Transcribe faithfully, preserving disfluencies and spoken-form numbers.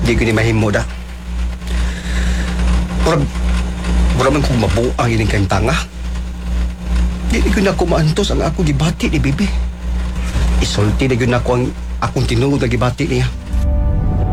Di ko ni mahimo da. Murag, murag man kong mabuang ining kayong tanga. Di ko na kumaantos ang ako gibati ni Bibi. Isulti na yun ako ang akong tinuod na gibati niya.